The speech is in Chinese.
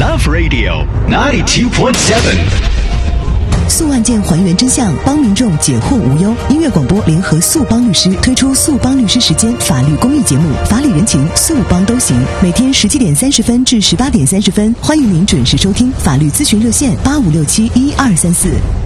Love Radio 92.7。 诉案件还原真相，帮民众解惑无忧。音乐广播联合速帮律师推出速帮律师时间法律公益节目，法理人情速帮都行。每天17点30分至18点30分，欢迎您准时收听。法律咨询热线85671234。